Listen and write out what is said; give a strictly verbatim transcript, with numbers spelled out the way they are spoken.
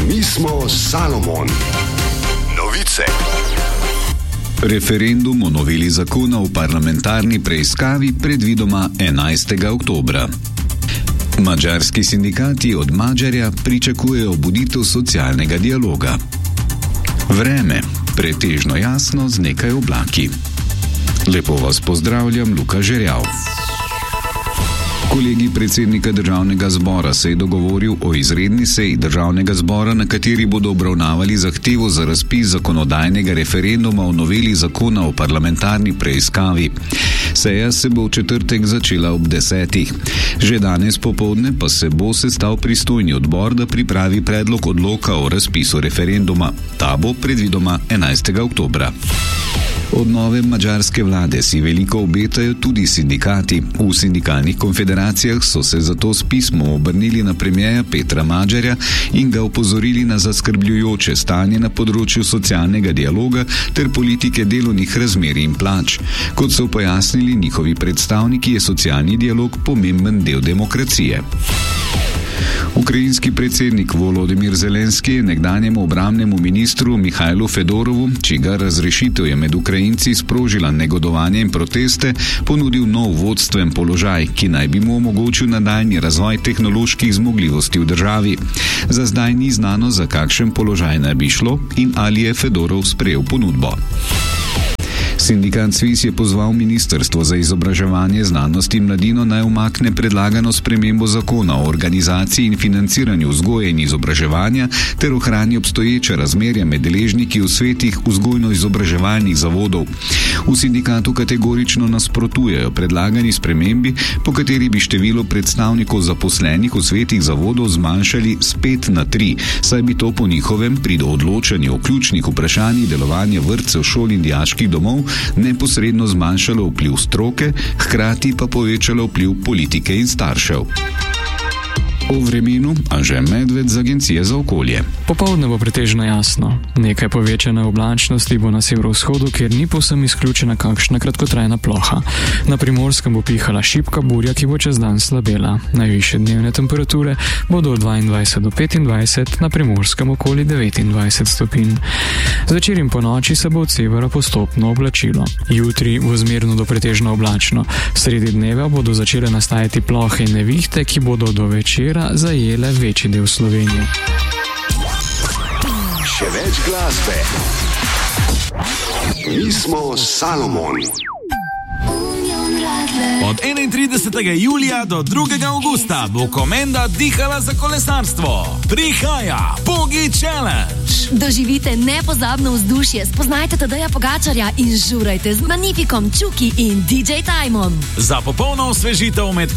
Mi smo Salomon. Novice. Referendum o noveli zakona o parlamentarni preiskavi predvidoma enajstega oktobra. Madžarski sindikati od Madžarja pričakujejo obuditev socialnega dialoga. Vreme, pretežno jasno z nekaj oblaki. Lepo vas pozdravljam, Luka Žerjav. Kolegij predsednika Državnega zbora se je dogovoril o izredni seji Državnega zbora, na kateri bodo obravnavali zahtevo za razpis zakonodajnega referenduma o noveli zakona o parlamentarni preiskavi. Seja se bo v četrtek začela ob desetih. Že danes popoldne pa se bo sestal pristojni odbor, da pripravi predlog odloka o razpisu referenduma. Ta bo predvidoma enajstega oktobra. Od nove madžarske vlade si veliko obetajo tudi sindikati. V sindikalnih konfederacijah so se zato s pismom obrnili na premierja Petra Madžarja in ga opozorili na zaskrbljujoče stanje na področju socialnega dialoga ter politike delovnih razmerij in plač. Kot so pojasnili njihovi predstavniki, je socialni dialog pomemben del demokracije. Ukrajinski predsednik Volodimir Zelenski je nekdanjemu obrambnemu ministru Mihajlu Fedorovu, čigar razrešitev je med Ukrajinci sprožila negodovanje in proteste, ponudil nov vodstven položaj, ki naj bi mu omogočil nadaljnji razvoj tehnoloških zmogljivosti v državi. Za zdaj ni znano, za kakšen položaj naj bi šlo in ali je Fedorov sprejel ponudbo. Sindikat SVIZ je pozval Ministrstvo za izobraževanje, znanost in mladino naj umakne predlagano spremembo zakona o organizaciji in financiranju vzgoje in izobraževanja ter ohrani obstoječe razmerja med deležniki v svetih vzgojno-izobraževalnih zavodov. V sindikatu kategorično nasprotujejo predlagani spremembi, po kateri bi število predstavnikov zaposlenih v svetih zavodov zmanjšali s pet na tri, saj bi to po njihovem pri odločanju o ključnih vprašanjih delovanja vrtcev, šol in dijaških domov neposredno zmanjšalo vpliv stroke, hkrati pa povečalo vpliv politike in staršev. O vremenu Anže Medved z Agencije za okolje. Popoldne bo pretežno jasno. Nekaj povečane oblačnosti bo na severovzhodu, kjer ni povsem izključena kakšna kratkotrajna ploha. Na Primorskem bo pihala šibka burja, ki bo čez dan slabela. Najvišje dnevne temperature bodo od dvaindvajset do petindvajset, na Primorskem okoli devetindvajset stopinj. Zvečer in po noči se bo od severa postopno oblačilo. Jutri bo zmerno do pretežno oblačno. Sredi dneva bodo začele nastajati plohe in nevihte, ki bodo do večera zajele večji del Slovenije. Še več glasbe. Mi smo Salomon. Od enaintridesetega julija do drugega avgusta bo Komenda dihala za kolesarstvo. Prihaja Pogi Challenge. Doživite nepozabno vzdušje, spoznajte Tadeja Pogačarja in žurajte z Magnifikom, Čuki in D J Timom. Za popolno osvežitev med